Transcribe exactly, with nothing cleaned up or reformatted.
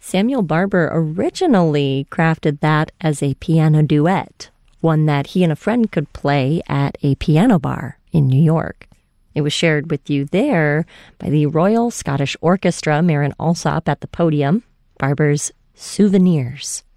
Samuel Barber originally crafted that as a piano duet, one that he and a friend could play at a piano bar in New York. It was shared with you there by the Royal Scottish Orchestra, Marin Alsop at the podium, Barber's Souvenirs.